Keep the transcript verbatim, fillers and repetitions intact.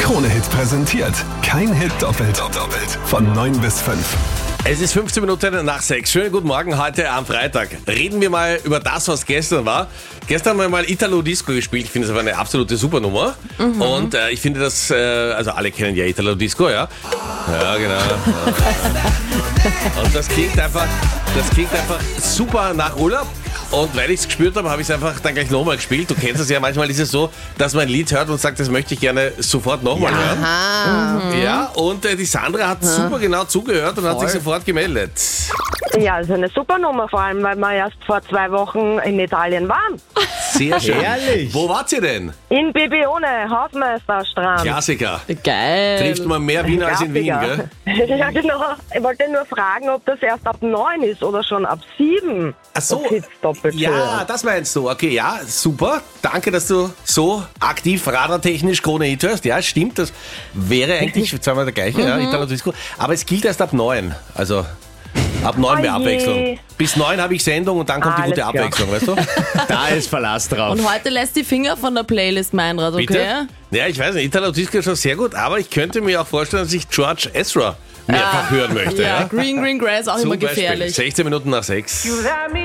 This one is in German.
Krone-Hit präsentiert. Kein Hit doppelt. doppelt. Von neun bis fünf. Es ist fünfzehn Minuten nach sechs. Schönen guten Morgen heute am Freitag. Reden wir mal über das, was gestern war. Gestern haben wir mal Italo Disco gespielt. Ich finde, es war eine absolute Supernummer. Mhm. Und äh, ich finde das, äh, also alle kennen ja Italo Disco, ja? Ja, genau. Und das klingt einfach, das klingt einfach super nach Urlaub. Und weil ich es gespürt habe, habe ich es einfach dann gleich nochmal gespielt. Du kennst es ja, manchmal ist es so, dass man ein Lied hört und sagt, das möchte ich gerne sofort nochmal ja. hören. Aha. Mhm. Ja, und äh, die Sandra hat ja. super genau zugehört und Voll. hat sich sofort gemeldet. Ja, also eine super Nummer, vor allem, weil wir erst vor zwei Wochen in Italien waren. Sehr schön. Ehrlich? Wo wart ihr denn? In Bibione, Hausmeisterstrand. Klassiker. Geil. Trifft man mehr Wiener als in Wien, gell? Ja, genau. Ich wollte nur fragen, ob das erst ab neun ist oder schon ab sieben. Ach so. Doppelt ja, hören. das meinst du. Okay, ja, super. Danke, dass du so aktiv radartechnisch Krone-Hit hörst. Ja, stimmt. Das wäre eigentlich zweimal der gleiche, mhm. ja, Italo Disco. Aber es gilt erst ab neun. Also ab neun bei Abwechslung. Bis neun habe ich Sendung und dann kommt Alles die gute klar. Abwechslung, weißt du? Da ist Verlass drauf. Und heute lässt die Finger von der Playlist, Meinrad, okay? Bitte? Ja, ich weiß nicht, Italo Disco ist schon sehr gut, aber ich könnte mir auch vorstellen, dass ich George Ezra mehrfach Ah, hören möchte. Ja, Ja? Green Green Grass auch Zum immer Beispiel gefährlich. sechzehn Minuten nach sechs.